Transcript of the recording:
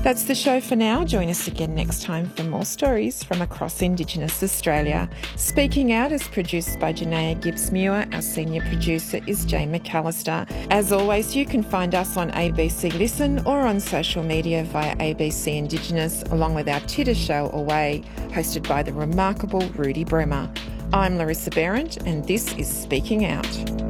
That's the show for now. Join us again next time for more stories from across Indigenous Australia. Speaking Out is produced by Janaea Gibbs-Muir. Our senior producer is Jane McAllister. As always, you can find us on ABC Listen or on social media via ABC Indigenous, along with our Titter show Away, hosted by the remarkable Rudy Bremer. I'm Larissa Behrendt, and this is Speaking Out.